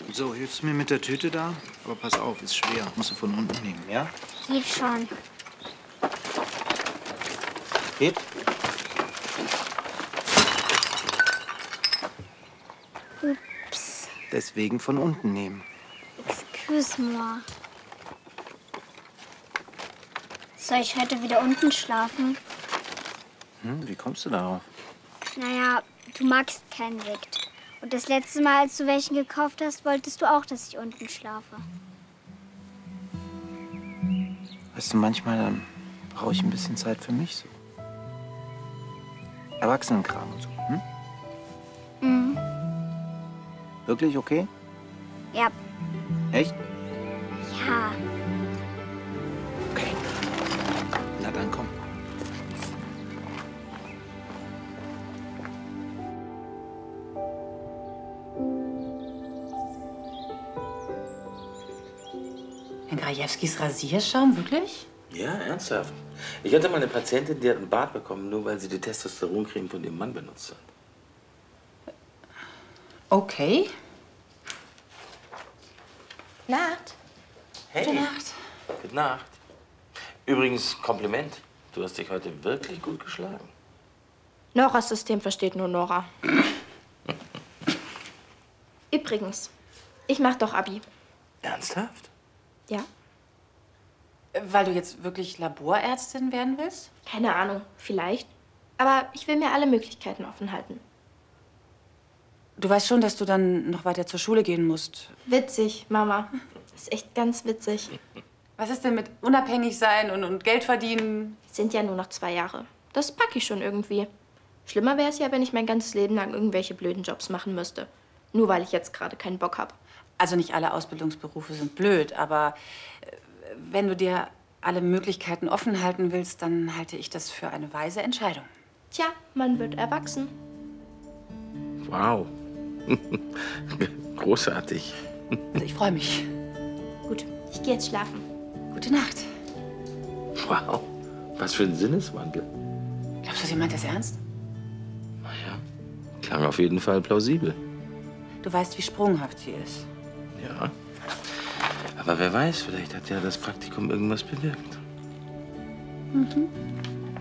So, hilfst du mir mit der Tüte da? Aber pass auf, ist schwer. Musst du von unten nehmen, ja? Geht schon. Geht? Ups. Deswegen von unten nehmen. Excuse-moi. Soll ich heute wieder unten schlafen? Wie kommst du darauf? Naja, du magst keinen Sekt. Und das letzte Mal, als du welchen gekauft hast, wolltest du auch, dass ich unten schlafe. Weißt du, manchmal brauche ich ein bisschen Zeit für mich so. Erwachsenenkram und so, Mhm. Wirklich okay? Ja. Echt? Ja. Okay. Na dann komm. Herrn Grajewskis Rasierschaum, wirklich? Ja, ernsthaft. Ich hatte mal eine Patientin, die hat einen Bart bekommen, nur weil sie die Testosteroncreme von ihrem Mann benutzt hat. Okay. Nacht. Hey. Gute Nacht. Gute Nacht. Übrigens, Kompliment. Du hast dich heute wirklich gut geschlagen. Noras System versteht nur Nora. Übrigens, ich mach doch Abi. Ernsthaft? Ja? Weil du jetzt wirklich Laborärztin werden willst? Keine Ahnung, vielleicht. Aber ich will mir alle Möglichkeiten offen halten. Du weißt schon, dass du dann noch weiter zur Schule gehen musst. Witzig, Mama. Das ist echt ganz witzig. Was ist denn mit unabhängig sein und Geld verdienen? Es sind ja nur noch 2 Jahre. Das packe ich schon irgendwie. Schlimmer wäre es ja, wenn ich mein ganzes Leben lang irgendwelche blöden Jobs machen müsste. Nur weil ich jetzt gerade keinen Bock habe. Also nicht alle Ausbildungsberufe sind blöd, aber wenn du dir alle Möglichkeiten offen halten willst, dann halte ich das für eine weise Entscheidung. Tja, man wird erwachsen. Wow. Großartig. Also ich freue mich. Gut, ich gehe jetzt schlafen. Gute Nacht. Wow. Was für ein Sinneswandel. Glaubst du, sie meint das ernst? Naja, klang auf jeden Fall plausibel. Du weißt, wie sprunghaft sie ist. Ja. Aber wer weiß, vielleicht hat ja das Praktikum irgendwas bewirkt. Mhm.